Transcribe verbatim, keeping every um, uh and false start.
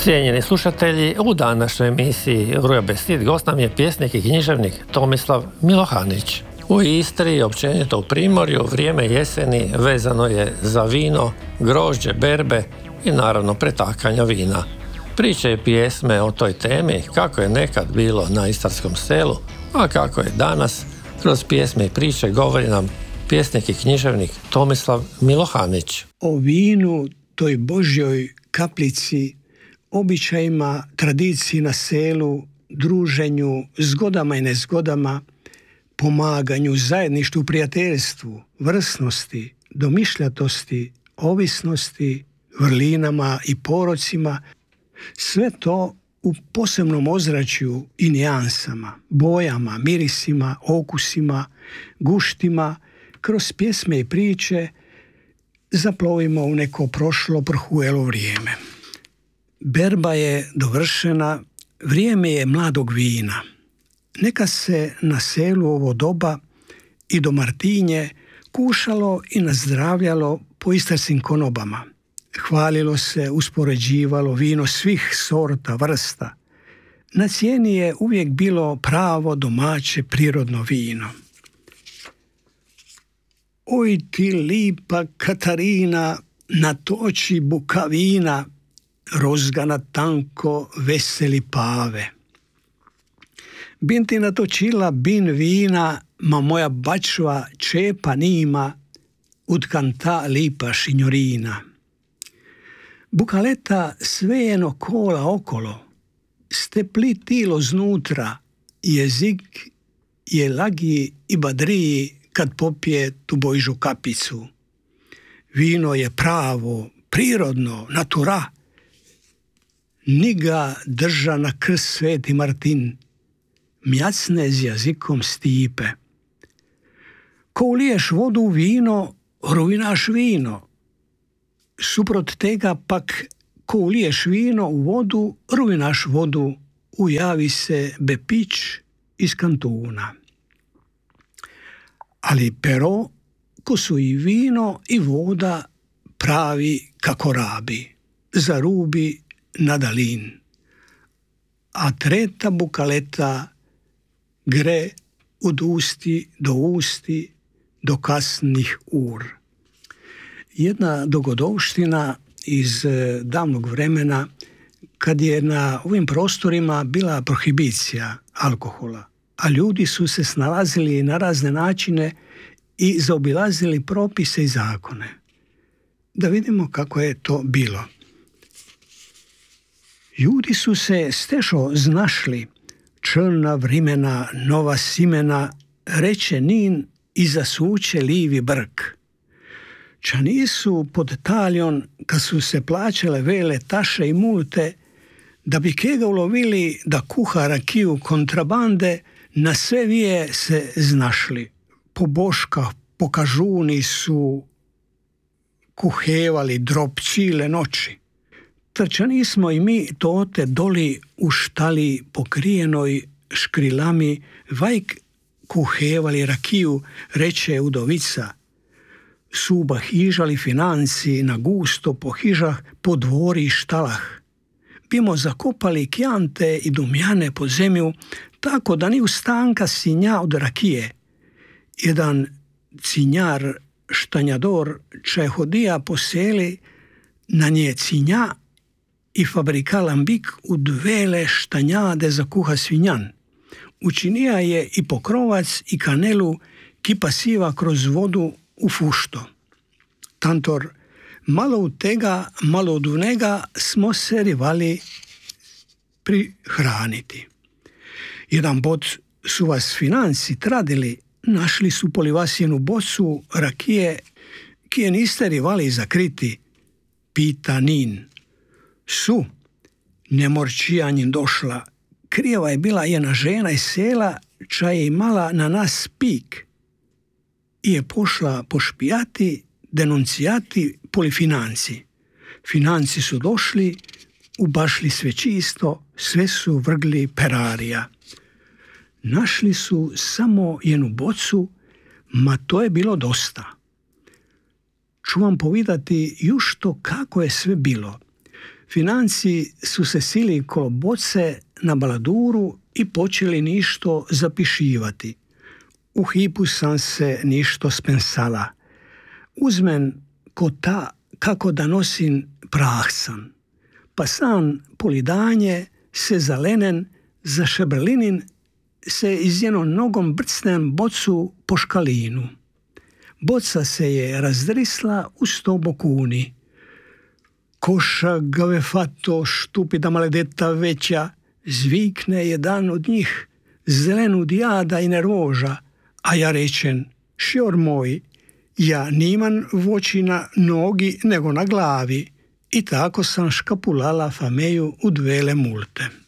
Cijenjeni slušatelji, u današnjoj emisiji Ruja Besit gost nam je pjesnik i književnik Tomislav Milohanić. U Istri i općenito u Primorju vrijeme jeseni vezano je za vino, grožđe, berbe i naravno pretakanja vina. Priče i pjesme o toj temi, kako je nekad bilo na istarskom selu, a kako je danas, kroz pjesme i priče govori nam pjesnik i književnik Tomislav Milohanić. O vinu, toj Božjoj kaplici, običajima, tradiciji na selu, druženju, zgodama i nezgodama, pomaganju, zajedništvu, prijateljstvu, vrsnosti, domišljatosti, ovisnosti, vrlinama i porocima, sve to u posebnom ozračju i nijansama, bojama, mirisima, okusima, guštima, kroz pjesme i priče zaplovimo u neko prošlo prhujelo vrijeme. Berba je dovršena, vrijeme je mladog vina. Neka se na selu ovo doba i do Martinje kušalo i nazdravljalo po istarskim konobama. Hvalilo se, uspoređivalo vino svih sorta, vrsta. Na cijeni je uvijek bilo pravo, domaće, prirodno vino. Oj ti lipa Katarina, na toči bukavina, rozgana tanko veseli pave. Bin ti natočila bin vina, ma moja bačva čepa nima, utkan ta lipa šinjorina. Bukaleta svejeno kola okolo, stepli tilo znutra, jezik je lagi i badriji kad popije tu Božju kapicu. Vino je pravo, prirodno, natura. Niga drža na krst sveti Martin, mjacne z jazikom stipe. Ko uliješ vodu u vino, rujnaš vino. Suprot tega pak, ko uliješ vino u vodu, rujnaš vodu, ujavi se bepić iz kantuna. Ali pero, ko su i vino i voda pravi kako rabi, zarubi na dalin. A treta bukaleta gre od usti do usti do kasnih ur. Jedna dogodovština iz davnog vremena, kad je na ovim prostorima bila prohibicija alkohola, a ljudi su se snalazili na razne načine i zaobilazili propise i zakone. Da vidimo kako je to bilo. Ljudi su se stešo znašli, črna vrimena, nova simena, reče nin i zasuče livi brk. Ča nisu pod taljon, kad su se plaćale vele taše i multe, da bi kega ulovili da kuha rakiju kontrabande, na sve vije se znašli. Po boškah, po kažuni su kuhevali drop cile noći. Trčani smo i mi tote doli u štali pokrijenoj škrilami, vajk kuhevali rakiju, reče udovica. Suba hižali financi na gusto po hižah, po dvori i štalah. Bimo zakopali kjante i dumjane pod zemlju, tako da ni ustanka sinja od rakije. Jedan cinjar štanjador če hodija po seli, na nje cinja i fabrika lambik u dvele štanjade za kuha svinjan. Učinija je i pokrovac i kanelu, ki pasiva kroz vodu u fušto. Tantor, malo od tega, malo od unega smo se rivali prihraniti. Jedan bod su vas financi tradili, našli su polivasjenu bocu rakije, ki je niste rivali zakriti, pita nin. Su, nemorčijanjim došla, krijeva je bila jedna žena iz sela, ča je imala na nas pik i je pošla pošpijati, denuncijati polifinanci. Financi su došli, ubašli sve čisto, sve su vrgli perarija. Našli su samo jednu bocu, ma to je bilo dosta. Ću vam povidati jušto kako je sve bilo. Financi su se sili kolo boce na baladuru i počeli ništo zapišivati. U hipu sam se ništo spensala. Uzmen ko ta kako da nosim prah sam. Pa sam polidanje se zalenen za šebrlinin se iz jednom nogom brcnem bocu po škalinu. Boca se je razdrisla u sto bokuni. Koša gave fato štupida maledeta veća, zvikne jedan od njih, zelenu dijada i nervoža, a ja rečen, šjor moj, ja niman voći na nogi nego na glavi, i tako sam škapulala fameju u dvele multe.